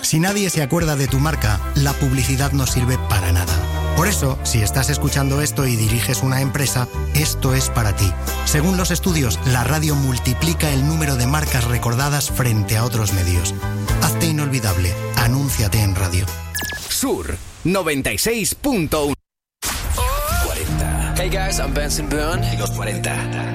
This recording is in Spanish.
Si nadie se acuerda de tu marca, la publicidad no sirve para nada. Por eso, si estás escuchando esto y diriges una empresa, esto es para ti. Según los estudios, la radio multiplica el número de marcas recordadas frente a otros medios. Hazte inolvidable. Anúnciate en radio. Sur 96.1. 40. Hey guys, I'm Benson Boone. Y los 40.